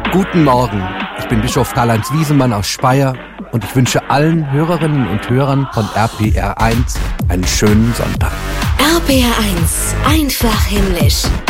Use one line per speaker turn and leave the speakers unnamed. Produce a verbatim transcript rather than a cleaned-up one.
Guten Morgen, ich bin Bischof Karl-Heinz Wiesemann aus Speyer und ich wünsche allen Hörerinnen und Hörern von R P R eins einen schönen Sonntag.
R P R eins, einfach himmlisch.